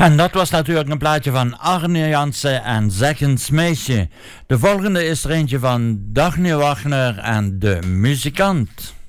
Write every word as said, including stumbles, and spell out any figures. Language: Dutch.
En dat was natuurlijk een plaatje van Arne Jansen en Zeggens Meisje. De volgende is er eentje van Dagny Wagner en De Muzikant.